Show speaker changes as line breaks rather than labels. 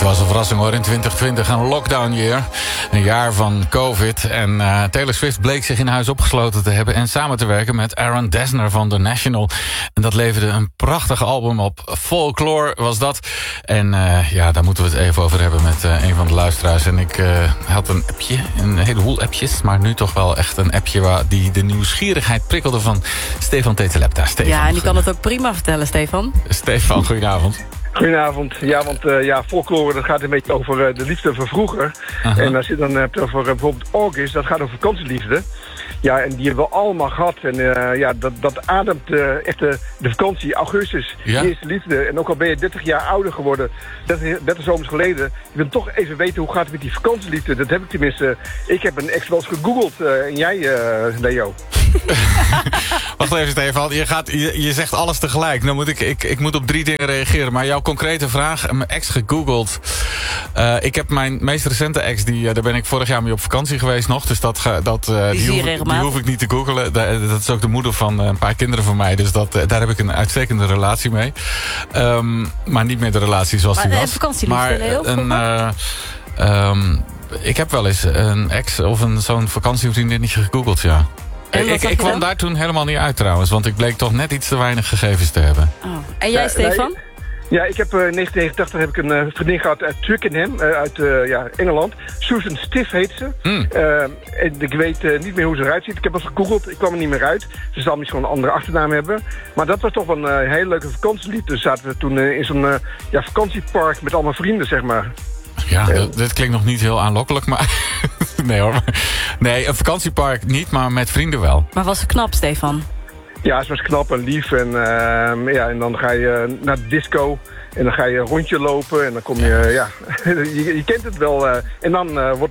Dit was een verrassing hoor, in 2020 een lockdown year. Een jaar van COVID. En Taylor Swift bleek zich in huis opgesloten te hebben en samen te werken met Aaron Dessner van The National. En dat leverde een prachtig album op. Folklore was dat. En daar moeten we het even over hebben met een van de luisteraars. En ik had een appje, een heleboel appjes, maar nu toch wel echt een appje waar die de nieuwsgierigheid prikkelde van Stefan Tetelepta. Stefan,
ja, en die kan het ook prima vertellen, Stefan.
Stefan, goedenavond.
Goedenavond. Ja, want folklore, dat gaat een beetje over de liefde van vroeger. En als je dan hebt over bijvoorbeeld August, dat gaat over vakantieliefde. Ja, en die hebben we allemaal gehad. En dat ademt echt de vakantie, augustus, de eerste liefde. En ook al ben je 30 jaar ouder geworden, 30 zomers geleden, je wilt toch even weten hoe gaat het met die vakantieliefde. Dat heb ik tenminste. Ik heb een ex wel eens gegoogeld. En jij, Leo?
Wacht even, Stefan. Je zegt alles tegelijk. Nou moet ik moet op 3 dingen reageren. Maar jouw concrete vraag, mijn ex gegoogeld. Ik heb mijn meest recente ex, daar ben ik vorig jaar mee op vakantie geweest nog. Dus die hoef ik niet te googelen. Dat is ook de moeder van een paar kinderen van mij. Dus daar heb ik een uitstekende relatie mee. Maar niet meer de relatie zoals die was.
Vakantieliefde,
ik heb wel eens een ex of zo'n vakantievriendinnetje gegoogeld, ja. Ik kwam daar toen helemaal niet uit trouwens. Want ik bleek toch net iets te weinig gegevens te hebben. Oh.
En jij, Stefan?
Ja, ik heb in 1989 heb ik een vriendin gehad uit Twickenham, uit Engeland. Susan Stiff heet ze. En ik weet niet meer hoe ze eruit ziet. Ik heb wat gegoogeld, ik kwam er niet meer uit. Ze zal misschien gewoon een andere achternaam hebben. Maar dat was toch een hele leuke vakantielied. Dus zaten we toen in zo'n vakantiepark met allemaal vrienden, zeg maar.
Ja, dit klinkt nog niet heel aanlokkelijk, maar... nee hoor. Nee, een vakantiepark niet, maar met vrienden wel.
Maar was ze knap, Stefan?
Ja, ze was knap en lief. En dan ga je naar de disco. En dan ga je een rondje lopen. En dan kom je, je kent het wel. En dan wordt